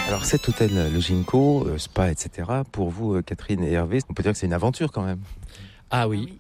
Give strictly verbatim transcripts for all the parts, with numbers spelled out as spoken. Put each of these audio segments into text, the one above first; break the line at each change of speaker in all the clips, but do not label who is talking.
Alors cet hôtel, le Ginkgo, euh, spa, et cetera, pour vous, euh, Catherine et Hervé, on peut dire que c'est une aventure quand même.
Ah oui,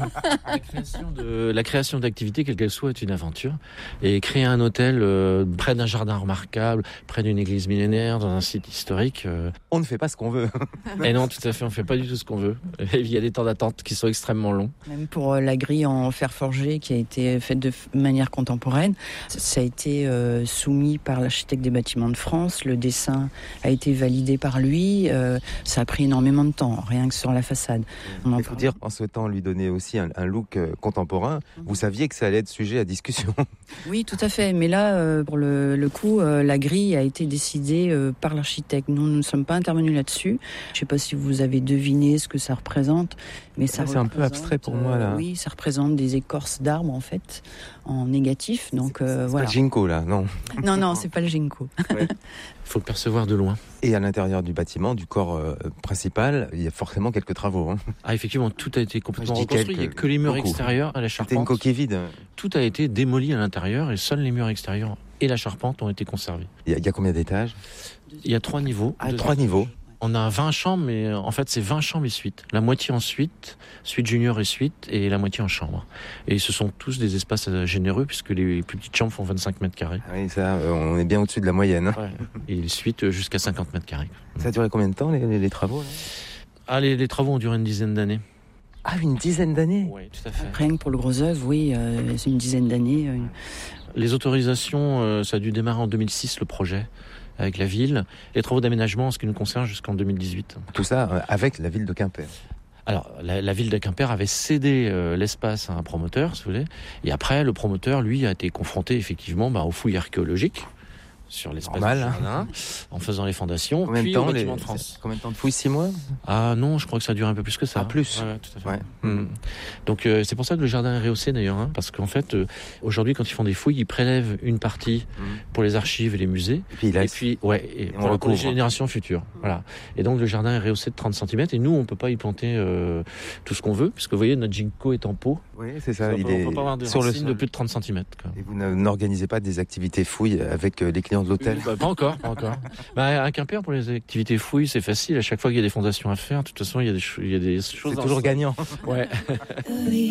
la création de la création d'activités, quelle qu'elle soit, est une aventure. Et créer un hôtel euh, près d'un jardin remarquable, près d'une église millénaire, dans un site historique. Euh...
On ne fait pas ce qu'on veut.
Et non, tout à fait, on fait pas du tout ce qu'on veut. Et il y a des temps d'attente qui sont extrêmement longs.
Même pour la grille en fer forgé qui a été faite de manière contemporaine, ça a été euh, soumis par l'architecte des bâtiments de France. Le dessin a été validé par lui. Euh, ça a pris énormément de temps, rien que sur la façade. On en
Il faut dire, en souhaitant lui donner aussi un, un look euh, contemporain, vous saviez que ça allait être sujet à discussion.
Oui, tout à fait. Mais là, euh, pour le, le coup, euh, la grille a été décidée euh, par l'architecte. Nous, nous ne sommes pas intervenus là-dessus. Je ne sais pas si vous avez deviné ce que ça représente, mais ça
là, c'est un peu abstrait pour moi là.
Euh, oui, ça représente des écorces d'arbres en fait, en négatif. Donc
c'est,
euh,
c'est
voilà.
Pas le Ginkgo là, non.
Non, non, c'est pas le Ginkgo.
Il faut le percevoir de loin.
Et à l'intérieur du bâtiment, du corps euh, principal, il y a forcément quelques travaux. Hein.
Ah, effectivement, tout a été complètement
reconstruit.
Il n'y a que les murs
beaucoup.
extérieurs à la charpente.
C'était une coquille vide.
Tout a été démoli à l'intérieur et seuls les murs extérieurs et la charpente ont été conservés.
Il y a, il y a combien d'étages?
Il y a trois niveaux.
Ah, trois niveaux.
On a vingt chambres, mais en fait, c'est vingt chambres et suites. La moitié en suite, suite junior et suite, et la moitié en chambre. Et ce sont tous des espaces généreux, puisque les plus petites chambres font vingt-cinq mètres carrés.
Ah oui, ça, euh, on est bien au-dessus de la moyenne. Hein.
Ouais. Et les suites jusqu'à cinquante mètres carrés.
Ça a duré combien de temps, les, les, les travaux là
Ah, les, les travaux ont duré une dizaine d'années.
Ah, une dizaine d'années?
Oui, tout à fait.
Rien que pour le gros œuvre, oui, euh, c'est une dizaine d'années. Euh.
Les autorisations, euh, ça a dû démarrer en deux mille six, le projet, avec la ville. Les travaux d'aménagement, en ce qui nous concerne, jusqu'en deux mille dix-huit.
Tout ça euh, avec la ville de Quimper.
Alors, la, la ville de Quimper avait cédé euh, l'espace à un promoteur, si vous voulez. Et après, le promoteur, lui, a été confronté, effectivement, bah, aux fouilles archéologiques sur l'espace
Normal,
du jardin, en faisant les fondations,
combien
puis
de temps,
au bâtiment
les...
de France.
Combien de temps de fouilles? Six mois?
Ah non, je crois que ça a duré un peu plus que ça.
Ah, plus
ouais, tout à fait.
Ouais.
Mmh. Donc euh, c'est pour ça que le jardin est rehaussé d'ailleurs, hein, parce qu'en fait, euh, aujourd'hui, quand ils font des fouilles, ils prélèvent une partie mmh. pour les archives et les musées,
et puis, il
et puis ouais, et, et pour, on pour les générations futures. Voilà. Et donc le jardin est rehaussé de trente centimètres, et nous, on peut pas y planter euh, tout ce qu'on veut, puisque vous voyez, notre ginkgo est en pot.
Oui, c'est ça.
ça
il
peut,
est
on peut pas avoir de
sur le
de plus de trente centimètres. Quoi.
Et vous n'organisez pas des activités fouilles avec les clients de l'hôtel?
bah, Pas encore, pas encore. Bah, à Quimper, pour les activités fouilles, c'est facile. À chaque fois qu'il y a des fondations à faire, de toute façon, il y a des, il y a des choses.
C'est toujours gagnant.
Ouais.